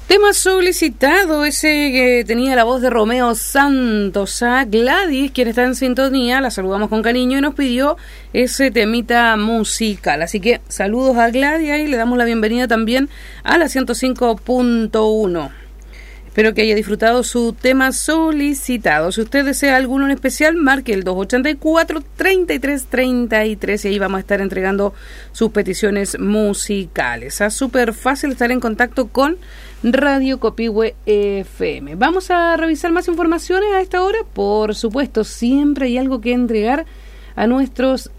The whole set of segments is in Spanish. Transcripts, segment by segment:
Tema solicitado, ese que tenía la voz de Romeo Santos, a Gladys, quien está en sintonía, la saludamos con cariño y nos pidió ese temita musical. Así que saludos a Gladys y le damos la bienvenida también a la 105.1. Espero que haya disfrutado su tema solicitado. Si usted desea alguno en especial, marque el 284-3333 y ahí vamos a estar entregando sus peticiones musicales. Es súper fácil estar en contacto con Radio Copihue FM. Vamos a revisar más informaciones a esta hora. Por supuesto, siempre hay algo que entregar a nuestros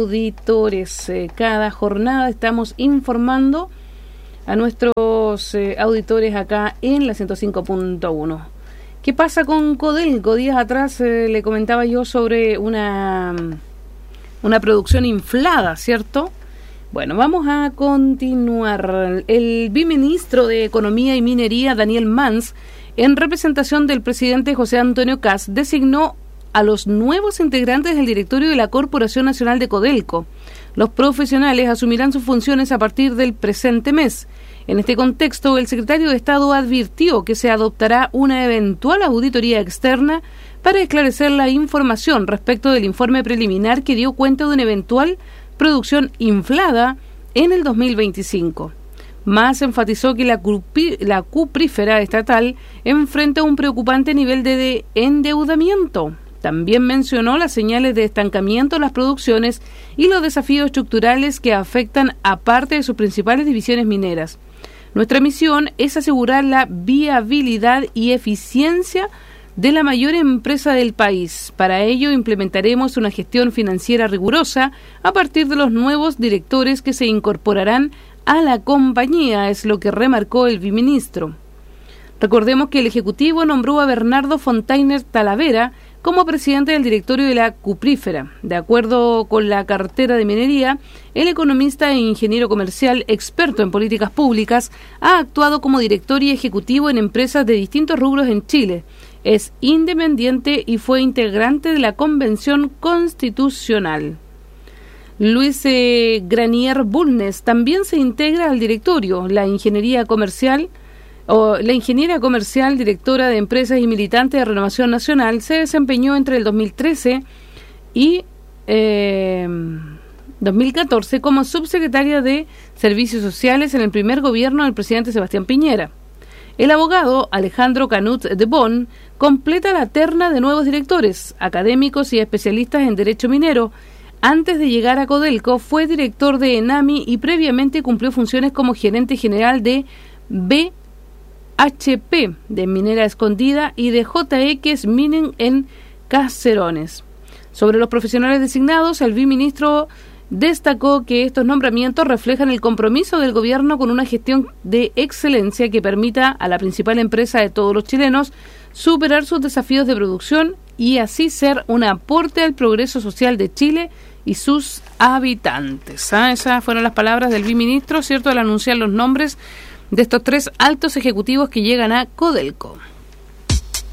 auditores. Cada jornada estamos informando a nuestros auditores acá en la 105.1. ¿Qué pasa con Codelco? Días atrás le comentaba yo sobre una producción inflada, ¿cierto? Bueno, vamos a continuar. El viceministro de Economía y Minería, Daniel Mans, en representación del presidente José Antonio Kast, designó a los nuevos integrantes del directorio de la Corporación Nacional de Codelco. Los profesionales asumirán sus funciones a partir del presente mes. En este contexto, el secretario de Estado advirtió que se adoptará una eventual auditoría externa para esclarecer la información respecto del informe preliminar que dio cuenta de una eventual producción inflada en el 2025. Más enfatizó que la cuprífera estatal enfrenta un preocupante nivel de endeudamiento. También mencionó las señales de estancamiento en las producciones y los desafíos estructurales que afectan a parte de sus principales divisiones mineras. Nuestra misión es asegurar la viabilidad y eficiencia de la mayor empresa del país. Para ello implementaremos una gestión financiera rigurosa a partir de los nuevos directores que se incorporarán a la compañía, es lo que remarcó el viceministro. Recordemos que el Ejecutivo nombró a Bernardo Fontainer Talavera como presidente del directorio de la cuprífera. De acuerdo con la cartera de minería, el economista e ingeniero comercial experto en políticas públicas ha actuado como director y ejecutivo en empresas de distintos rubros en Chile. Es independiente y fue integrante de la Convención Constitucional. Luis Granier Bulnes también se integra al directorio. La ingeniera comercial, directora de empresas y militante de Renovación Nacional, se desempeñó entre el 2013 y 2014 como subsecretaria de Servicios Sociales en el primer gobierno del presidente Sebastián Piñera. El abogado Alejandro Canut de Bon completa la terna de nuevos directores, académicos y especialistas en derecho minero. Antes de llegar a Codelco, fue director de ENAMI y previamente cumplió funciones como gerente general de BHP, de Minera Escondida, y de JX Mining en Caserones. Sobre los profesionales designados, el viceministro destacó que estos nombramientos reflejan el compromiso del gobierno con una gestión de excelencia que permita a la principal empresa de todos los chilenos superar sus desafíos de producción y así ser un aporte al progreso social de Chile y sus habitantes. Esas fueron las palabras del viceministro, ¿cierto?, al anunciar los nombres de estos 3 altos ejecutivos que llegan a Codelco.